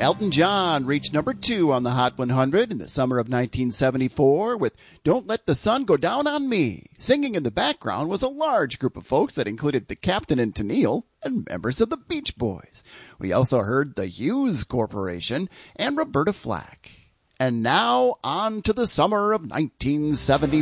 Elton John reached number 2 on the Hot 100 in the summer of 1974 with Don't Let the Sun Go Down on Me. Singing in the background was a large group of folks that included the Captain and Tennille and members of the Beach Boys. We also heard the Hughes Corporation and Roberta Flack. And now on to the summer of 1974.